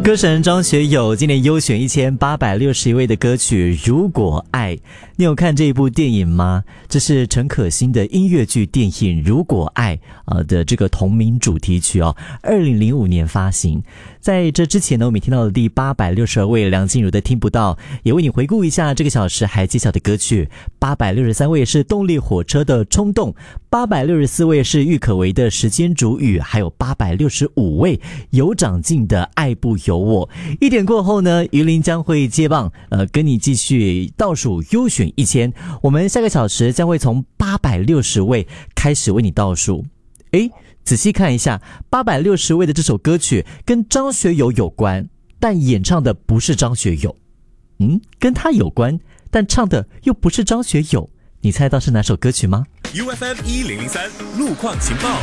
歌神张学友今年优选1861位的歌曲《如果爱》，你有看这一部电影吗？这是陈可辛的音乐剧电影《如果爱》的这个同名主题曲2005年发行。在这之前呢，我们听到的第862位梁静茹的《听不到》，也为你回顾一下这个小时还揭晓的歌曲。863位是动力火车的《冲动》，864位是郁可唯的《时间煮雨》，还有865位有长进的《爱不由我》。1点过后呢，于林将会接棒，跟你继续倒数优选1000。我们下个小时将会从860位开始为你倒数。仔细看一下，860位的这首歌曲跟张学友有关，但演唱的不是张学友。跟他有关，但唱的又不是张学友。你猜到是哪首歌曲吗？ UFM 1003路况情报。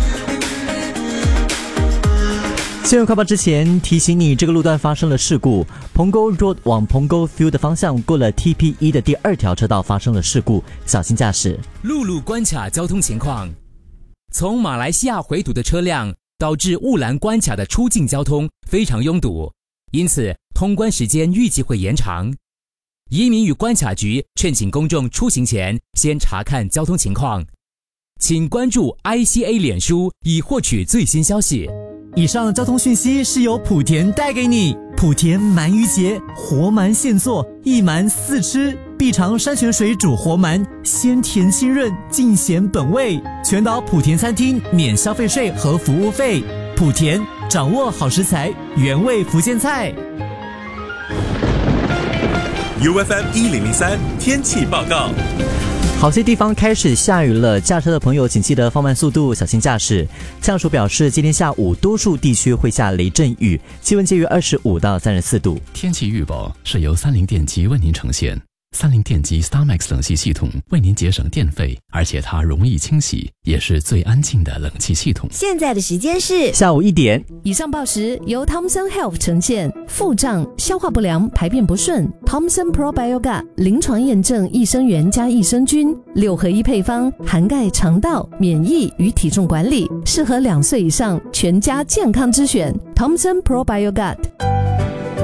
新闻快报之前提醒你，这个路段发生了事故，蓬沟 Road 往蓬沟 Field 的方向过了 TP1 的第2条车道发生了事故，小心驾驶。 陆路关卡交通情况，从马来西亚回堵的车辆导致雾兰关卡的出境交通非常拥堵，因此通关时间预计会延长。移民与关卡局劝请公众出行前先查看交通情况，请关注 ICA 脸书以获取最新消息。 以上交通讯息是由莆田带给你。莆田鳗鱼节，活鳗现做，一鳗4吃，必尝山泉水煮活鳗，鲜甜清润，尽显本味。全岛莆田餐厅免消费税和服务费。莆田，掌握好食材，原味福建菜。 UFM 1003天气报告。 好些地方开始下雨了，驾车的朋友请记得放慢速度，小心驾驶。气象署表示，今天下午多数地区会下雷阵雨，气温介于25到34度。 天气预报是由三菱电机为您呈现。三菱电机 StarMax 冷气系统为您节省电费，而且它容易清洗，也是最安静的冷气系统。 现在的时间是下午1点。 以上报时由 Thomson Health 呈现。腹胀、消化不良、排便不顺 ，Thomson Probiogat 临床验证益生元加益生菌6合1配方，涵盖肠道、免疫与体重管理，适合2岁以上全家健康之选。Thomson Probiogat。